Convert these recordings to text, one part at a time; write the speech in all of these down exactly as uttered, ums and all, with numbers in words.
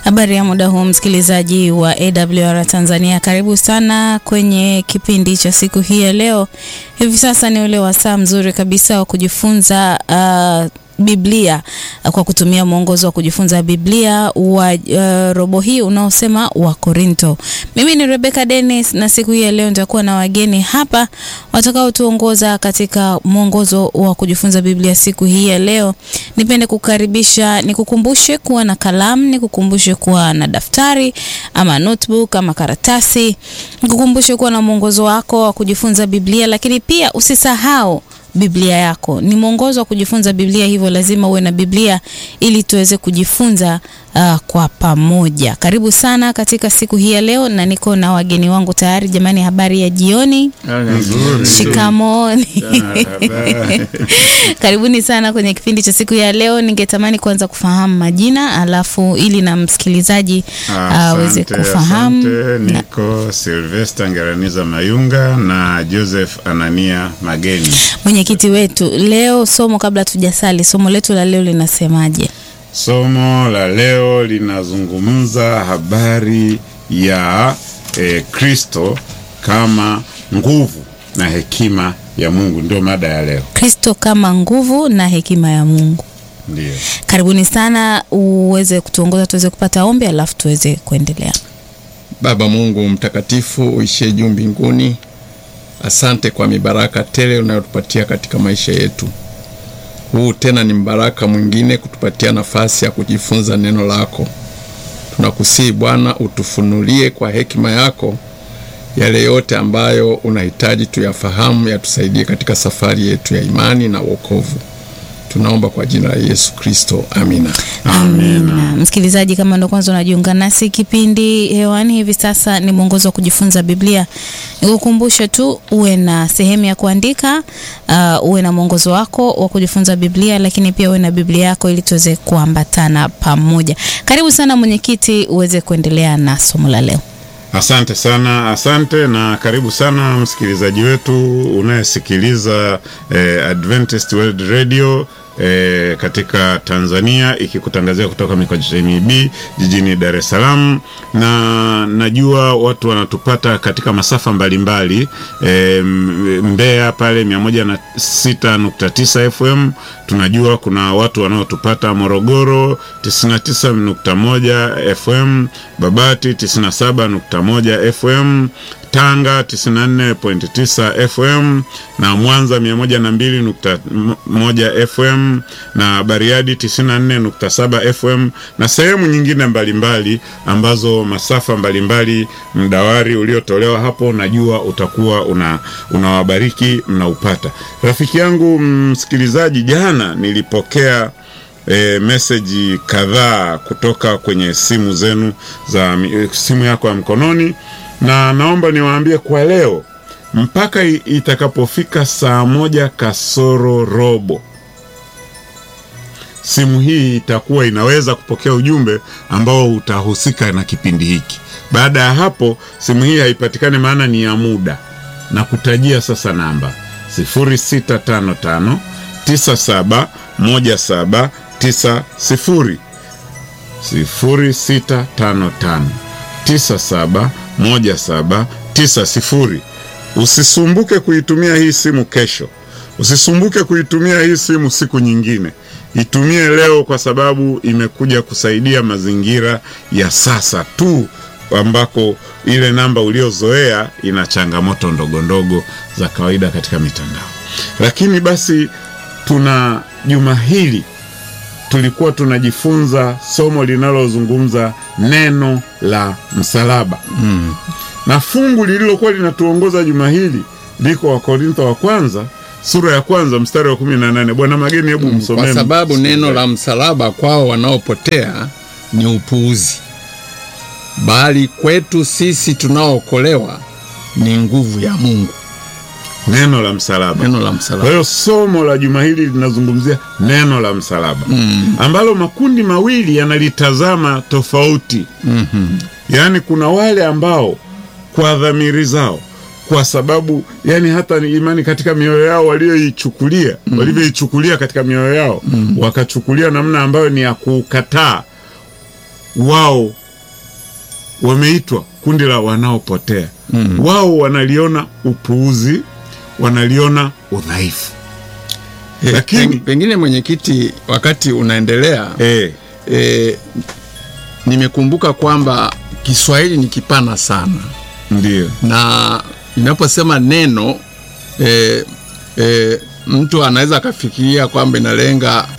Habari ya muda huu msikilizaji wa A W R Tanzania, karibu sana kwenye kipindi cha siku hii ya leo. Hivi sasa ni ule wasaa mzuri kabisa wa kujifunza uh, Biblia uh, kwa kutumia mwongozo wa kujifunza Biblia wa uh, robo hii unaosema wa Korinto. Mimi ni Rebecca Dennis na siku hii ya leo nitakuwa na wageni hapa watakao tuongoza katika mwongozo wa kujifunza Biblia siku hii ya leo. Nipende kukaribisha, nikukumbushe kuwa na kalamu, nikukumbushe kuwa na daftari ama notebook ama karatasi, nikukumbushe kuwa na mwongozo wako wa kujifunza Biblia, lakini pia usisahau Biblia yako. Ni mwongozo wa kujifunza Biblia, hivyo lazima uwe na Biblia ili tuweze kujifunza uh, kwa pamoja. Karibu sana katika siku hii ya leo na niko na wageni wangu tayari. Jamani, habari ya jioni. Shikamoni. Karibuni sana kwenye kipindi cha siku ya leo. Ningetamani kwanza kufahamu majina alafu ili na msikilizaji aweze uh, kufahamu. Asante. Niko Sylvester Ngaraniza Mayunga na Joseph Anania Mageni. Mwenyekiti wetu leo, somo kabla tujasali, somo letu la leo linasemaje? Somo la leo linazungumza habari ya eh, Kristo kama nguvu na hekima ya Mungu. Ndio mada ya leo. Kristo kama nguvu na hekima ya Mungu. Ndio. Karibuni sana, uweze kutuongoza tuweze kupata ombi alafu tuweze kuendelea. Baba Mungu mtakatifu uishie juu mbinguni, asante kwa mibaraka tele unayotupatia katika maisha yetu. Huu tena ni mbaraka mwingine kutupatia nafasi ya kujifunza neno lako. Tunakusihi Bwana, utufunulie kwa hekima yako yale yote ambayo unahitaji tuyafahamu, yatusaidie katika safari yetu ya imani na wokovu. Tunaomba kwa jina la Yesu Kristo. Amina. Amina. Msikilizaji, kama ndo kwanza unajiunga nasi, kipindi hewani hivi sasa ni mwongozo wa kujifunza Biblia. Nikukumbushe tu uwe na sehemu ya kuandika, uh, uwe na mwongozo wako wa kujifunza Biblia, lakini pia uwe na Biblia yako ili tuweze kuambatana pamoja. Karibu sana mwenyekiti, uweze kuendelea na somo la leo. Asante sana, asante na karibu sana msikilizaji wetu unayesikiliza eh, Adventist World Radio eh, katika Tanzania, ikikutangazia kutoka Mikocheni B jijini Dar es Salaam, na najua watu wanatupata katika masafa mbalimbali eh, Mbeya pale mia moja na sita nukta tisa F M. Tunajua kuna watu wanaotupata Morogoro tisini na tisa nukta moja F M, Babati tisini na saba nukta moja F M, Tanga tisini na nne nukta tisa F M na Mwanza mia moja na mbili nukta moja F M na Bariadi tisini na nne nukta saba F M na sehemu nyingine mbalimbali ambazo masafa mbalimbali. Mdawari uliotolewa hapo najua utakuwa una unawabariki, mnaupata. Rafiki yangu msikilizaji, jana nilipokea E, message kadhaa kutoka kwenye simu zenu za simu yako ya mkononi, na naomba niwaambie kwa leo mpaka itakapofika saa moja kasoro robo simu hii itakuwa inaweza kupokea ujumbe ambao utahusika na kipindi hiki. Baada ya hapo simu hii haipatikani, maana ni ya muda. Na kutajia sasa namba sifuri sita tano tano tisa saba moja saba tisa sifuri sifuri sita tano tano tisa saba moja saba tisa sifuri. Usisumbuke kuitumia hii simu kesho, usisumbuke kuitumia hii simu siku nyingine. Itumie leo kwa sababu imekuja kusaidia mazingira ya sasa tu, ambako ile namba uliozoea ina changamoto ndogo ndogo za kawaida katika mitandao. Lakini basi tuna juma hili tulikuwa tunajifunza somo linalozungumza neno la msalaba. Mm. Na fungu lililokuwa linatuongoza juma hili liko wa Korintho wa kwanza sura ya kwanza mstari wa kumi na nane. Bwana Mageni, hebu msomee. Kwa sababu neno la msalaba kwao wanaopotea ni upuuzi, bali kwetu sisi tunaookolewa ni nguvu ya Mungu. Neno la msalaba. Neno la msalaba. Kwa hiyo somo la juma hili linazungumzia neno la msalaba. Mm. Ambalo makundi mawili yanalitazama tofauti. Mm-hmm. Yaani kuna wale ambao kwa dhamiri zao, kwa sababu yani hata ni imani katika mioyo yao walioichukulia, mm. walivyoichukulia katika mioyo yao, mm. wakachukulia namna ambayo ni ya kukataa wao wameitwa kundi la wanaopotea. Mm. Wao wanaliona upuuzi, wanaliona udhaifu. He, Lakini pengine mwenyekiti, wakati unaendelea eh, eh, nimekumbuka kwamba Kiswahili ni kipana sana. ndio. Na inaposema neno eh, eh, mtu anaweza akafikiria kwamba inalenga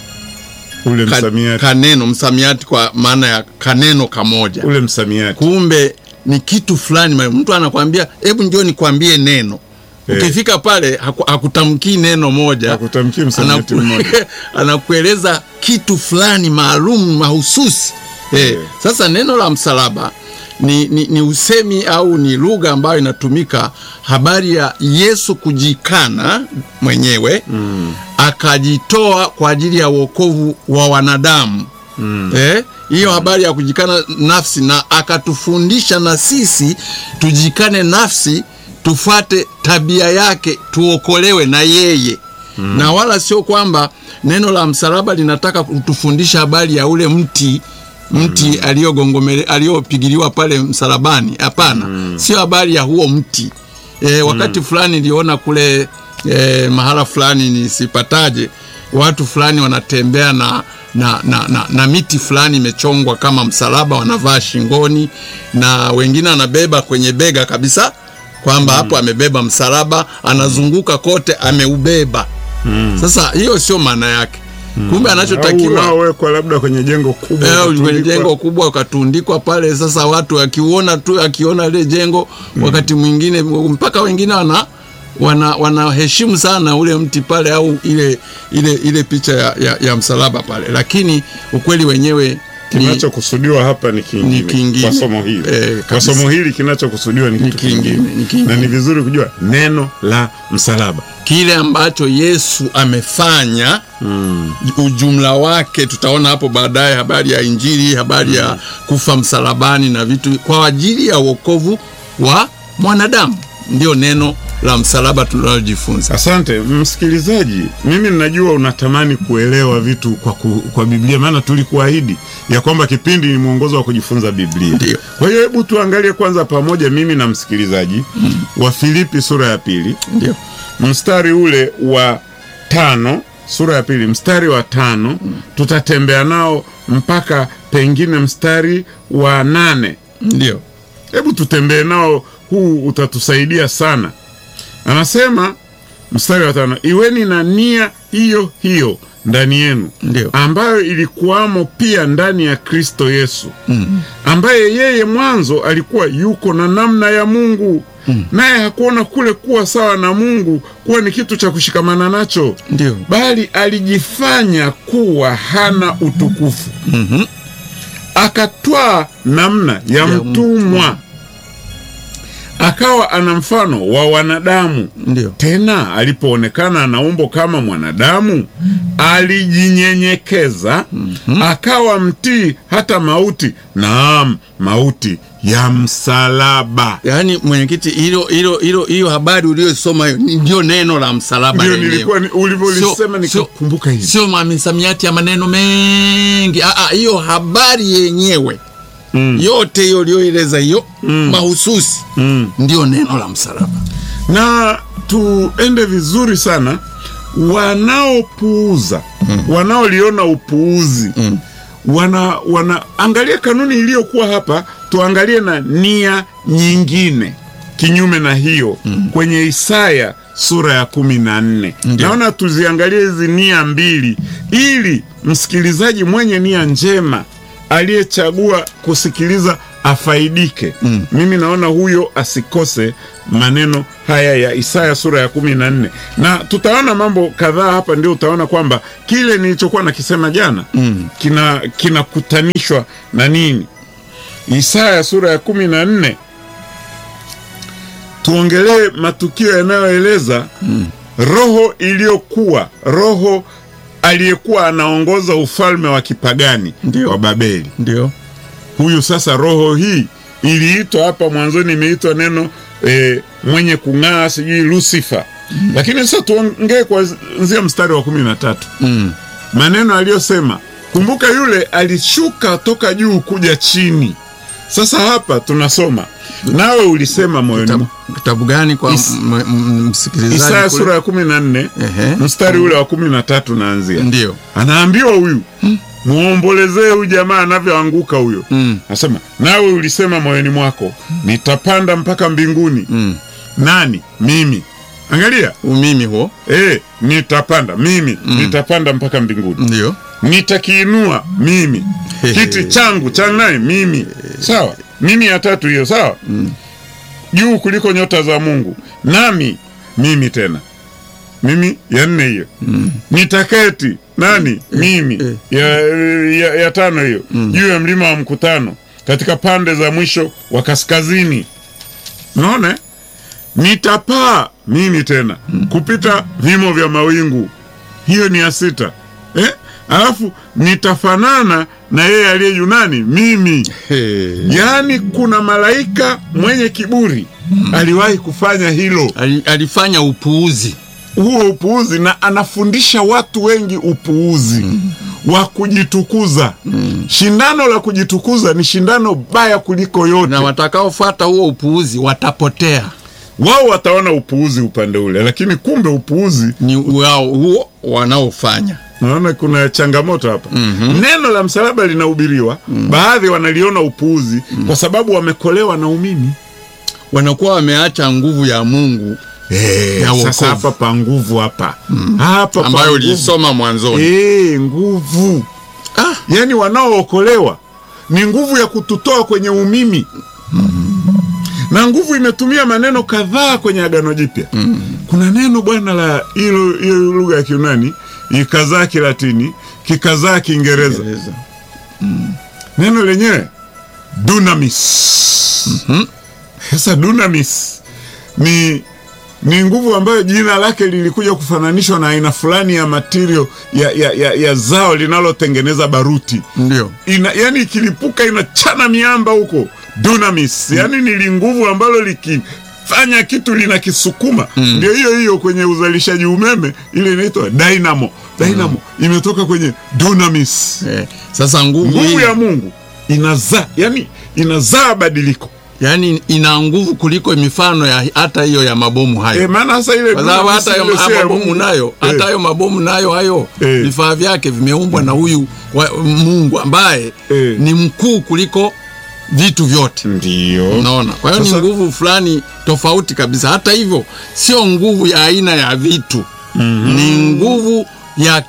Ule ka, msamiati, kaneno msamiati, kwa maana ya kaneno kamoja. ule msamiati. Kumbe ni kitu fulani. Mtu anakwambia hebu njoo nikwambie neno. Eh. Ukifika pale haku, hakutamki neno moja, Hakutamki msamiati anaku, mmoja. anakueleza kitu fulani maalum mahususi. Eh. Eh. Sasa neno la msalaba ni, ni, ni usemi au ni lugha ambayo inatumika habari ya Yesu kujikana mwenyewe, mm. akajitoa kwa ajili ya wokovu wa wanadamu. Mm. Eh, hiyo habari ya kujikana nafsi, na akatufundisha na sisi tujikane nafsi, tufuate tabia yake, tuokolewe na yeye. Mm. Na wala sio kwamba neno la msalaba linataka kutufundisha habari ya ule mti mti mm. aliyogongomele aliyopigiliwa pale msalabani. Hapana. Mm. Sio habari ya huo mti. E, wakati mm. fulani niliona kule e, mahala fulani nisipataje, watu fulani wanatembea na na, na, na, na miti fulani imechongwa kama msalaba, wanavaa shingoni, na wengine anabeba kwenye bega kabisa kwamba mm. hapo amebeba msalaba, anazunguka kote ameubeba. Mm. Sasa hiyo sio maana yake. Mm. Kumbe anachotakiwa unawekwa labda kwenye jengo kubwa, eh, kwenye jengo kubwa ukatundikwa pale. Sasa watu akiona tu akiona ile jengo mm. wakati mwingine mpaka wengine wana wana wanaheshimu sana ule mti pale au ile ile ile picha ya, ya, ya msalaba pale, lakini ukweli wenyewe kinachokusudiwa hapa ni kingine, ni kingine. Kwa somo hili Eh, kwa somo hili kinachokusudiwa ni, ni kitu kingine, kingine, kingine. Na ni vizuri kujua neno la msalaba, kile ambacho Yesu amefanya mm. ujumla wake. Tutaona hapo baadaye habari ya Injili, habari mm. ya kufa msalabani na vitu kwa ajili ya wokovu wa mwanadamu. Ndio neno la msalaba tunalojifunza. Asante msikilizaji, mimi ninajua unatamani kuelewa vitu kwa, ku, kwa Biblia, maana tulikuahidi ya kwamba kipindi ni mwongozo wa kujifunza Biblia. Ndiyo. Kwa hiyo hebu tuangalie kwanza pamoja, mimi na msikilizaji, mm. wa Filipi sura ya pili. Ndiyo. Mstari ule wa tano, sura ya pili mstari wa tano, mm. tutatembea nao mpaka pengine mstari wa nane. Ndiyo. Hebu tutembee nao, huu utatusaidia sana. Anasema mstari wa tano, iweni na nia hiyo hiyo ndani yenu, Ndiyo. ambayo ilikuwamo pia ndani ya Kristo Yesu, mm. ambaye yeye mwanzo alikuwa yuko na namna ya Mungu, mm. naye hakuona kule kuwa sawa na Mungu kuwa ni kitu cha kushikamana nacho, Ndiyo. bali alijifanya kuwa hana utukufu, mm-hmm. akatwaa namna ya, ya mtumwa, akawa ana mfano wa wanadamu. Ndiyo. Tena alipoonekana ana umbo kama mwanadamu, alijinyenyekeza, mm-hmm. akawa mtii hata mauti, naam, mauti ya msalaba. Yaani mwenyekiti, hilo hilo hilo hiyo habari uliyosoma ndio neno la msalaba lenyewe. Ndio nilikuwa ulivyolisema nikakumbuka hivi. Sio mamisamiati ya maneno mengi. Ah ah, hiyo habari yenyewe. Mm. Yote hiyo uliyoeleza hiyo mm. mahususi mm. ndio neno la msalaba. Na tuende vizuri sana, wanaopuuza mm. wanaoliona upuuzi mm. wana wana angalia kanuni iliyokuwa hapa, tuangalie na nia nyingine kinyume na hiyo mm. kwenye Isaya sura ya kumi na nne. Naona tuziangalie hizi nia mbili ili msikilizaji mwenye nia njema aliyechagua kusikiliza afaidike. Mm. Mimi naona huyo asikose maneno haya ya Isaya sura ya kumi na nne. Na tutaona mambo kadhaa hapa, ndio utaona kwamba kile nilichokuwa nakisema jana mm. kina kinakutanishwa na nini. Isaya sura ya kumi na nne, tuongelee matukio yanayoeleza mm. roho iliyokuwa roho aliyekuwa anaongoza ufalme wa kipagani. Ndiyo. Wa Babeli. Ndio. Huyu sasa roho hii iliitwa hapa mwanzoni, imeitwa neno e, mwenye kung'aa, sijui Lucifer. Mm. Lakini sasa tuongee kuanzia mstari wa kumi na tatu. Mm. Maneno aliyosema Kumbuka yule alishuka toka juu kuja chini. Sasa hapa tunasoma, nawe ulisema moyoni. Kitabu, kitabu gani kwa msikilizaji? Isaya sura ya kumi na nne mstari ule wa kumi na tatu naanzia. Ndio. Anaambiwa huyu, hmm. muombolezee huyu jamaa anavyoanguka huyo. Hmm. Anasema, nawe ulisema moyoni mwako, nitapanda mpaka mbinguni. Hmm. Nani? Mimi. Angalia. Umimi huo. Eh, nitapanda mimi, hmm. nitapanda mpaka mbinguni. Ndio. Nitakiinua mimi. Kiti changu cha nani? Mimi. Sawa? Mimi ya tatu hiyo, sawa? Mm. Juu kuliko nyota za Mungu. Nami mimi tena. Mimi ya nne hiyo. Mm. Nitaketi nani? Eh, mimi. Eh. Ya, ya, ya tano hiyo. Mm. Juu ya mlima wa mkutano katika pande za mwisho wa kaskazini. Unaona? Nitapaa mimi tena. Mm. Kupita vimo vya mawingu. Hiyo ni ya sita. Eh? Alafu nitafanana na yeye aliye Yunani mimi. Hey. Yaani kuna malaika mwenye kiburi hmm. aliwahi kufanya hilo. Alifanya upuuzi. Huo upuuzi, na anafundisha watu wengi upuuzi hmm. wa kujitukuza. Hmm. Shindano la kujitukuza ni shindano baya kuliko yote. Na watakaofuata huo upuuzi watapotea. Wao wataona upuuzi upande ule, lakini kumbe upuuzi ni wao huo wanaofanya. Naona kuna changamoto hapa. Mm-hmm. Neno la msalaba linahubiriwa, mm-hmm. baadhi wanaliona upuuzi, mm-hmm. kwa sababu wamekolewa na umimi. Wanakuwa wameacha nguvu ya Mungu. Eh, ya sasa hapa pa nguvu hapa. Mm-hmm. Hapa ambayo ulisoma mwanzoni. Eh, nguvu. Ah, yani wanaookolewa ni nguvu ya kututoa kwenye umimi. Mm-hmm. Na nguvu imetumia maneno kadhaa kwenye Agano Jipya. Mm-hmm. Kuna neno bwana la hilo hiyo lugha ya Kiunani, ikazaa Kilatini, kikazaa Kiingereza. Mm. Neno lenyewe dunamis. Mm-hmm. Sasa dunamis ni ni nguvu ambayo jina lake lilikuja kufananishwa na aina fulani ya material ya, ya, ya, ya zao linalotengeneza baruti. Ndio. Ina, yani ikilipuka inachana miamba huko. Dunamis. Mm. Yani ni nguvu ambalo liki fanya kitu linakisukuma. Mm. Ndio hiyo hiyo kwenye uzalishaji umeme ile inaitwa dynamo. Dynamo mm. imetoka kwenye dunamis. Eh, sasa nguvu nguvu ya Mungu inazaa, yani inazaa badiliko. Yani ina nguvu kuliko mifano ya hata hiyo ya mabomu hayo. Eh, maana sasa ile dunamis hata ya mabomu nayo, hata hayo mabomu nayo hayo vifaa vyake vimeumbwa na huyu Mungu ambaye eh. ni mkuu kuliko vitu vyote. Ndio. Unaona? Kwa hiyo ni nguvu fulani tofauti kabisa. Hata hivyo sio nguvu ya aina ya vitu. Mm-hmm. Ni nguvu ya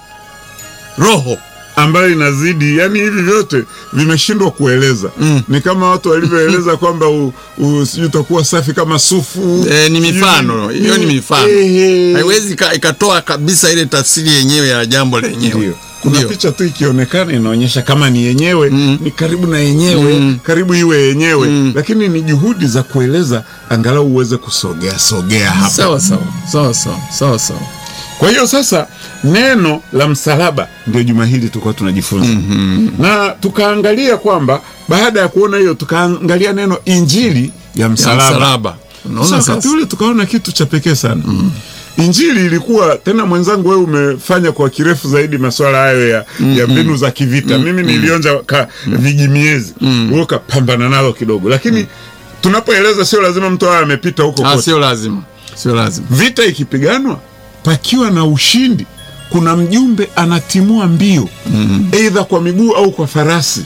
roho ambayo inazidi, yani hivi vyote vimeshindwa kueleza. Mm. Ni kama watu walivyoeleza kwamba usije utakuwa safi kama sufu. E, ni mifano. Hiyo ni mifano. E, haiwezi ikatoa kabisa ile tafsiri yenyewe ya jambo lenyewe. Kuna Dio. picha tu ikionekana inaonyesha kama ni yenyewe, mm. ni karibu na yenyewe, mm. karibu iwe yenyewe, mm. lakini ni juhudi za kueleza angalau uweze kusogea sogea hapa. Sawa sawa, sawa sawa, sawa sawa. Kwa hiyo sasa neno la msalaba ndio juma hili tulikuwa tunajifunza. Mm-hmm. Na tukaangalia kwamba baada ya kuona hiyo tukaangalia neno injili ya msalaba. Ya msalaba. Unaona sasa tule tukaona kitu cha pekee sana. Mm. Injili ilikuwa tena, mwenzangu wewe umefanya kwa kirefu zaidi masuala hayo ya mm, ya mbinu mm, za kivita. Mm, mimi nilionja ka mm, vijimiezi. Mm. Wewe kapambana nalo kidogo. Lakini mm, tunapoeleza sio lazima mtu awe amepita huko kote. Ah, sio lazima. Sio lazima. Vita ikipiganwa pakiwa na ushindi, kuna mjumbe anatimua mbio. Mm. Aidha kwa miguu au kwa farasi.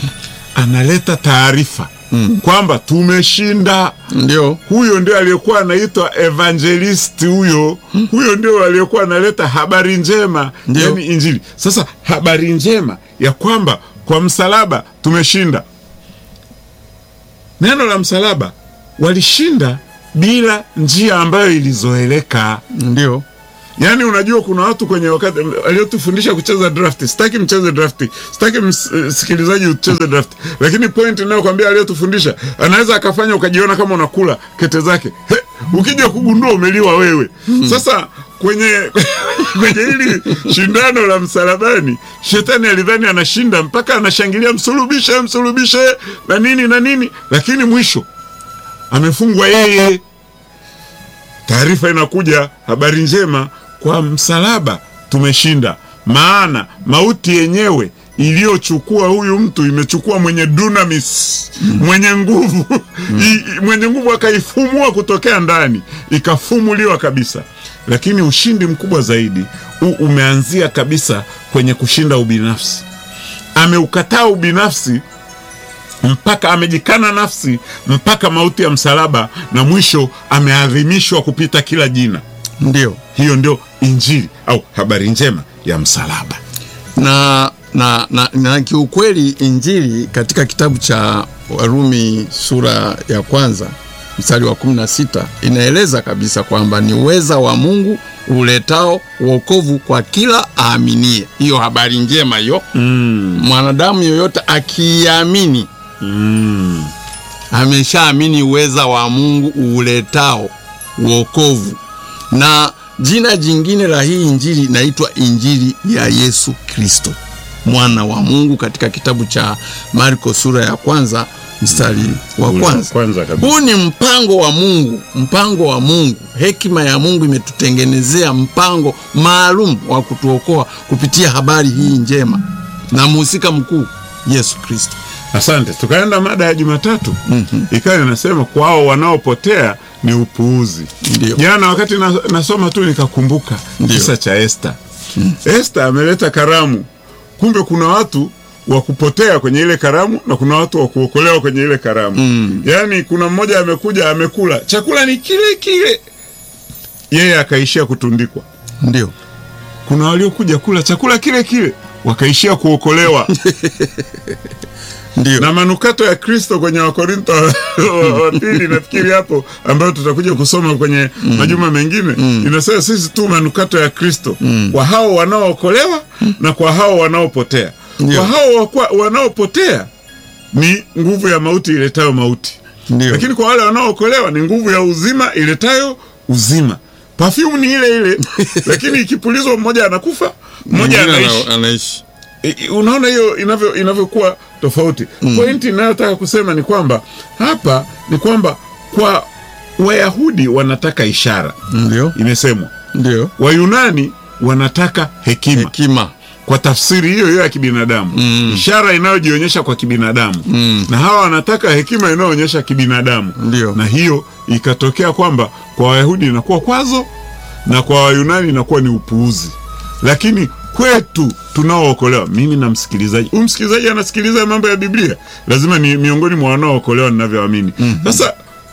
Analeta taarifa. Mm. kwamba tumeshinda. Ndio. Huyo ndio aliyekuwa anaitwa evangelist huyo. Mm. Huyo ndio aliyekuwa analeta habari njema, yani injili. Sasa habari njema ya kwamba kwa msalaba tumeshinda. Neno la msalaba walishinda bila njia ambayo ilizoeleka. Ndio. Yaani unajua kuna watu kwenye wakati aliyotufundisha kucheza draft. Sitaki mcheze draft. Sitaki msikilizaji ucheze draft. Lakini point ninayokuambia aliyotufundisha anaweza akafanya ukajiona kama unakula kete zake. He, ukija kugundua umeliwa wewe. Hmm. Sasa kwenye kwenye hili shindano la msalabani, shetani alidhani anashinda mpaka anashangilia msulubishe, msulubishe na nini na nini, lakini mwisho amefungwa yeye. Taarifa inakuja, habari njema, kwa msalaba tumeshinda. Maana mauti yenyewe iliyochukua huyu mtu, imechukua mwenye dunamis, mm. mwenye nguvu, mm. I, mwenye nguvu akaifumua kutokea ndani, ikafumuliwa kabisa. Lakini ushindi mkubwa zaidi u, umeanzia kabisa kwenye kushinda ubinafsi. Ameukataa ubinafsi mpaka amejikana nafsi mpaka mauti ya msalaba, na mwisho ameadhimishwa kupita kila jina. Ndio hiyo ndio injili au habari njema ya msalaba. Na na, na, na kiukweli injili katika kitabu cha Warumi sura ya kwanza mstari wa kumi na sita inaeleza kabisa kwamba ni uweza wa Mungu uletao wokovu kwa kila aaminie. Hiyo habari njema hiyo, mm. mwanadamu yoyote akiamini, mm. ameshaamini uweza wa Mungu uletao wokovu. Na jina jingine la hii injili inaitwa injili ya Yesu Kristo, mwana wa Mungu, katika kitabu cha Marko sura ya kwanza mstari wa kwanza. Kwanza huu ni mpango wa Mungu, mpango wa Mungu. Hekima ya Mungu imetutengenezea mpango maalum wa kutuokoa kupitia habari hii njema na mhusika mkuu Yesu Kristo. Asante. Tukaenda mada ya Jumatatu. Mm-hmm. Ikawa inasema kwao wanaopotea ni upuuzi. Ndio. Jana wakati na, nasoma tu nikakumbuka kisa cha Esther. Mm. Esther ameleta karamu. Kumbe kuna watu wa kupotea kwenye ile karamu na kuna watu wa kuokolewa kwenye ile karamu. Mm. Yaani kuna mmoja amekuja amekula, chakula ni kile kile, yeye akaishia kutundikwa. Ndio. Kuna waliokuja kula chakula kile kile wakaishia kuokolewa. Ndio. Na manukato ya Kristo kwenye Wakorintho wa pili nafikiri hapo, ambayo tutakuja kusoma kwenye mm. majuma mengine, mm. inasema sisi tu manukato ya Kristo, mm. kwa hao wanaookolewa, mm. na kwa hao wanaopotea. Ndio. Kwa hao wanaopotea ni nguvu ya mauti iletayo mauti. Ndio. Lakini kwa wale wanaookolewa ni nguvu ya uzima iletayo uzima. Perfume ni ile ile, lakini ikipulizwa mmoja anakufa, mmoja anaishi. anaishi. I, unaona hiyo inavyo inavyokuwa tofauti. Mm. Pointi ninayotaka kusema ni kwamba hapa ni kwamba kwa Wayahudi wanataka ishara. Ndio. Imesemwa. Ndio. Wayunani wanataka hekima. Hekima. Kwa tafsiri hiyo hiyo ya kibinadamu. Mm. Ishara inayojionyesha kwa kibinadamu. Mm. Na hawa wanataka hekima inayoonyesha kibinadamu. Ndio. Na hiyo ikatokea kwamba kwa Wayahudi inakuwa kwazo na kwa Wayunani inakuwa ni upuuzi. Lakini kwetu tunaookolewa, mimi na msikilizaji, huyu msikilizaji anasikiliza mambo ya Biblia, lazima ni miongoni mwa wanaookolewa ninavyoamini. Mm-hmm. Sasa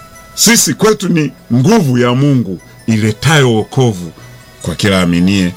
sisi kwetu ni nguvu ya Mungu iletayo wokovu kwa kila aminie.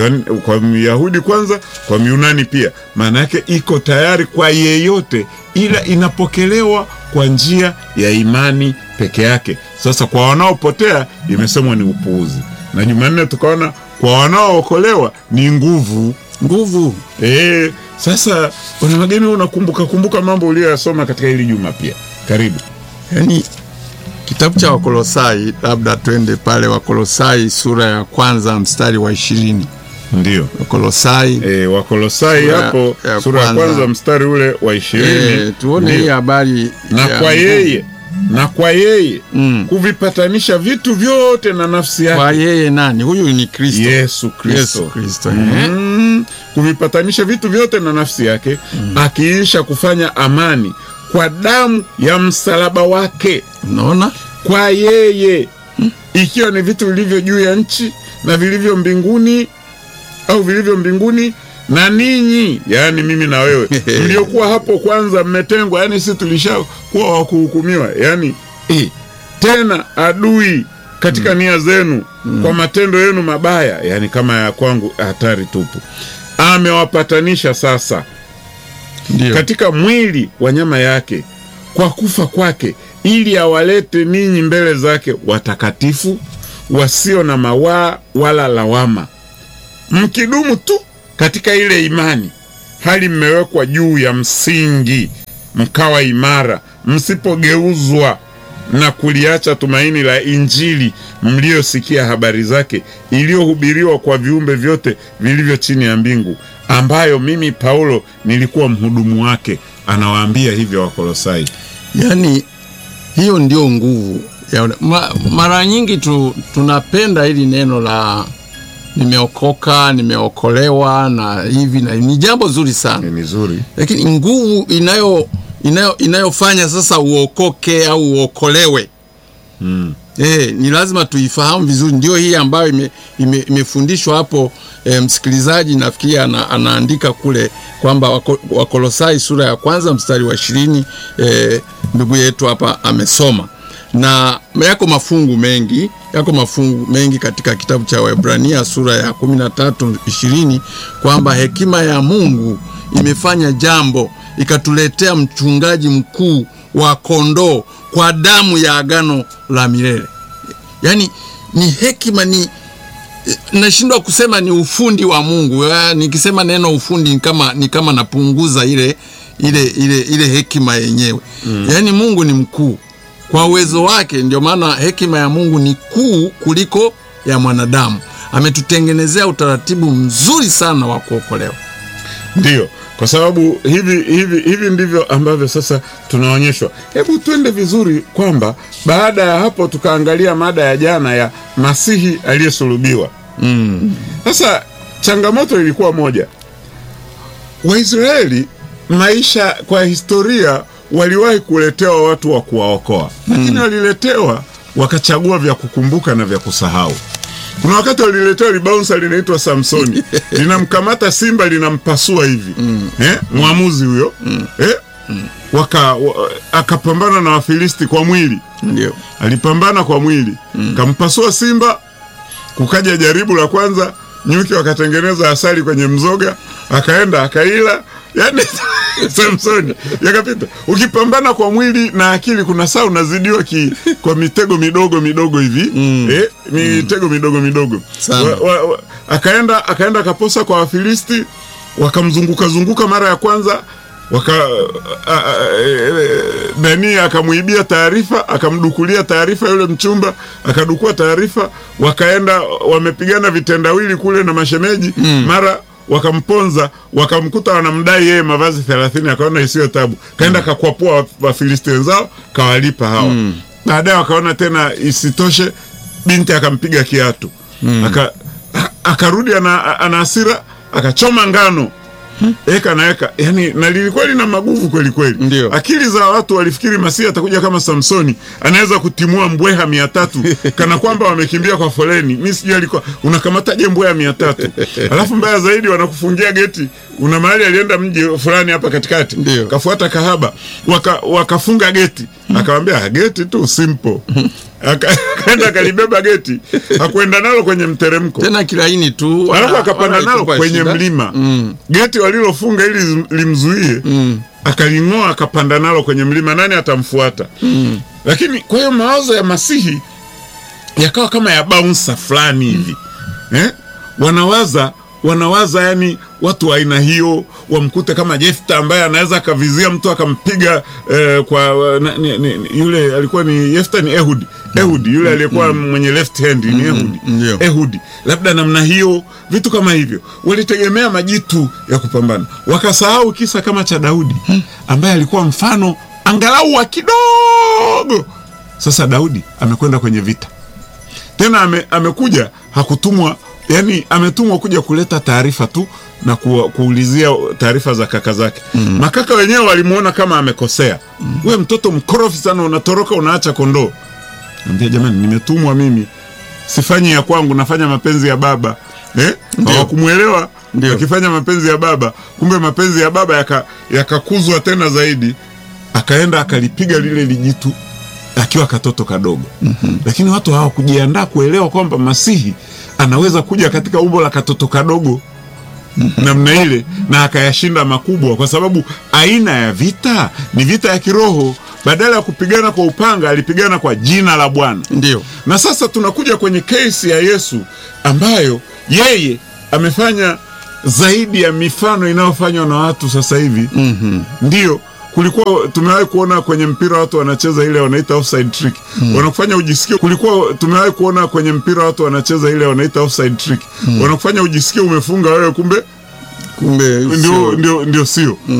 Kwa Myahudi kwanza, kwa Myunani pia. Maana yake iko tayari kwa yeyote, ila inapokelewa kwa njia ya imani peke yake. Sasa kwa wanaopotea imesemwa ni upuuzi. Na Jumanne tukaona kwa wanaookolewa ni nguvu. Nguvu. Eh, sasa wana mageni, unakumbuka kumbuka mambo uliyosoma katika hili juma pia. Karibu. Yaani kitabu cha Wakolosai, labda twende pale Wakolosai sura ya kwanza mstari wa ishirini. Ndio. Wakolosai. Eh, Wakolosai hapo ya sura ya kwanza mstari ule wa ishirini. Eh, tuone hii habari na kwa yeye na kwa yeye mm. kuvipatanisha vitu vyote na nafsi yake. Kwa yeye nani? Huyu ni Kristo. Yesu Kristo. Yesu Kristo. Mm. Kuvipatanisha vitu vyote na nafsi yake, mm. akiisha kufanya amani kwa damu ya msalaba wake. Unaona? Kwa yeye, mm. ikiwa ni vitu vilivyo juu ya nchi na vilivyo mbinguni, au vilivyo mbinguni, na ninyi, yani mimi na wewe, mliokuwa hapo kwanza mmetengwa, yani sisi tulishakuwa wa kuhukumiwa, yani eh, tena adui katika mm. nia zenu, mm. kwa matendo yenu mabaya, yani kama ya kwangu hatari tupu, amewapatanisha sasa. Ndiyo. Katika mwili wa nyama yake kwa kufa kwake, ili awalete ninyi mbele zake watakatifu, wasio na mawaa wala lawama, mkidumu tu katika ile imani, hali mmewekwa juu ya msingi, mkawa imara, msipogeuzwa na kuliacha tumaini la Injili mliosikia habari zake, iliyohubiriwa kwa viumbe vyote vilivyo chini ya mbingu, ambayo mimi Paulo nilikuwa mhudumu wake. Anawaambia hivyo Wakolosai. Yani hiyo ndio nguvu ya Ma, mara nyingi tu, tunapenda hili neno la nimeokoka, nimeokolewa na hivi na ni jambo zuri sana. Ni nzuri. Lakini nguvu inayo inayo inayofanya sasa uokoke au uokolewe. Mm. Eh, ni lazima tuifahamu vizuri. Ndio hii ambayo ime, ime, imefundishwa hapo. E, msikilizaji nafikiri ana, anaandika kule kwamba wako, Wakolosai sura ya kwanza mstari wa ishirini e, ndugu yetu hapa amesoma. Na yako mafungu mengi, yako mafungu mengi katika kitabu cha Waebrania sura ya kumi na tatu ishirini kwamba hekima ya Mungu imefanya jambo, ikatuletea mchungaji mkuu wa kondoo kwa damu ya agano la milele. Yaani ni hekima, ni nashindwa kusema ni ufundi wa Mungu. Ya, nikisema neno ufundi ni kama ni kama napunguza ile ile ile ile hekima yenyewe. Mm. Yaani Mungu ni mkuu kwa uwezo wake, ndio maana hekima ya Mungu ni kuu kuliko ya mwanadamu. Ametutengenezea utaratibu mzuri sana wa kuokolewa. Ndio, kwa sababu hivi hivi hivi ndivyo ambavyo sasa tunaonyeshwa. Hebu twende vizuri kwamba baada ya hapo tukaangalia mada ya jana ya Masihi aliyesulubiwa. Mm. Sasa changamoto ilikuwa moja. Waisraeli maisha kwa historia waliwahi kuletewa watu wa kuwaokoa. Lakini mm. waliletewa wakachagua vya kukumbuka na vya kusahau. Kuna wakati waliletewa libaunsa linaitwa Samsoni. Linamkamata simba linampasua hivi. Mm. Eh? Mwamuzi huyo. Mm. Eh? Mm. Waka wa, akapambana na Wafilisti kwa mwili. Ndio. Alipambana kwa mwili. Mm. Kampasua simba. Kukaja jaribu la kwanza, nyuki wakatengeneza asali kwenye mzoga, akaenda akaila. Yaani Samsoni yakapita. Ukipambana kwa mwili na akili kuna saa unazidiwa ki, kwa mitego midogo midogo hivi. Mm. Eh, mitego mm. midogo midogo. Wa, wa, wa, akaenda akaenda kaposa kwa Wafilisti, wakamzunguka zunguka mara ya kwanza, waka Dani akamuibia taarifa, akamdukulia taarifa yule mchumba, akadukua taarifa, wakaenda wamepigana vitendawili kule na mashemeji. Mm. Mara wakamponza, wakamkuta wanamdai yeye mavazi thelathini, akaona isiyo tabu. Kaenda mm. kakwapua Wafilisti wenzao, kawalipa hawa. Mm. Baadaye wakaona tena isitoshe, binti akampiga kiatu. Mm. Aka akarudi ana, ana hasira, akachoma ngano. Hmm? Eka na eka. Yani na lilikuwa lina maguvu kweli kweli. Ndiyo. Akili za watu walifikiri Masihi atakuja kama Samsoni, anaweza kutimua mbweha mia tatu kana kwamba wamekimbia kwa foleni. Mimi sijui alikuwa unakamataje mbweha mia tatu. Alafu mbaya zaidi wanakufungia geti. Una mahali alienda mji fulani hapa katikati. Ndiyo. Kafuata kahaba, waka wakafunga geti. Hmm. Akamwambia geti tu simple. Akaenda kalibeba geti, hakuenda nalo kwenye mteremko. Tena kilaini tu. Alafu akapanda nalo kwenye mlima. Mm. Geti walilofunga ili limzuie, mm. akalingoa akapanda nalo kwenye mlima, nani atamfuata? Mm. Lakini kwa hiyo mawazo ya Masihi yakawa kama ya bouncer fulani hivi. Mm. Eh? Wanawaza wanawaza yani watu wa aina hiyo wamkute kama Jefta ambaye anaweza akavizia mtu akampiga eh, kwa na, ni, ni, yule alikuwa ni Jefta ni Ehud. Ehud yule aliyekuwa mm. mwenye left hand ni Ehud. Mm. Ehud labda namna hiyo, vitu kama hivyo. Walitegemea majitu ya kupambana. Wakasahau kisa kama cha Daudi ambaye alikuwa mfano angalau wa kidogo. Sasa Daudi amekwenda kwenye vita. Tena ame, amekuja hakutumwa, yani ametumwa kuja kuleta taarifa tu na ku, kuulizia taarifa za kaka zake. Mm. Makaka wenyewe walimuona kama amekosea. Mm. Wewe mtoto mkorofi sana, unatoroka unaacha kondoo. Ambia jamani, nimetumwa mimi. Sifanyi ya kwangu, nafanya mapenzi ya baba. Eh? Hawakumuelewa akifanya mapenzi ya baba. Kumbe mapenzi ya baba yaka yakakuzwa tena zaidi. Akaenda akalipiga lile lijitu akiwa katoto kadogo. Mm-hmm. Lakini watu hawakujiandaa kuelewa kwamba Masihi anaweza kuja katika umbo la katoto kadogo. Mm-hmm. namna ile na akayashinda makubwa, kwa sababu aina ya vita ni vita ya kiroho. Badala ya kupigana kwa upanga, alipigana kwa jina la Bwana. Ndio. Na sasa tunakuja kwenye kesi ya Yesu ambayo yeye amefanya zaidi ya mifano inayofanywa na watu sasa hivi. Mm-hmm. Ndio. Kulikuwa tumewahi kuona kwenye mpira watu wanacheza ile wanaita offside trick. Mm. Wanakufanya ujisikie. Kulikuwa tumewahi kuona kwenye mpira watu wanacheza ile wanaita offside trick. Mm. Wanakufanya ujisikie umefunga wewe, kumbe kumbe ndio ndio ndio sio. Mm.